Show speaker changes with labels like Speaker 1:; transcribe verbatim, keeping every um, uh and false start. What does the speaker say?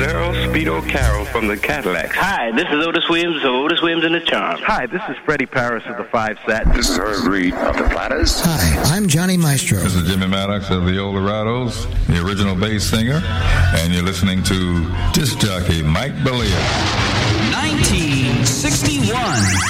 Speaker 1: Earl Speedo Carroll from the Cadillacs.
Speaker 2: Hi, this is Otis Williams of Otis Williams and the Charms.
Speaker 3: Hi, this is Freddie Paris of the Five Sat.
Speaker 4: This is Herb Reed of the Platters.
Speaker 5: Hi, I'm Johnny Maestro.
Speaker 6: This is Jimmy Maddox of the Oldorados, the original bass singer, and you're listening to disc jockey Mike Belia.
Speaker 7: nineteen sixty-one.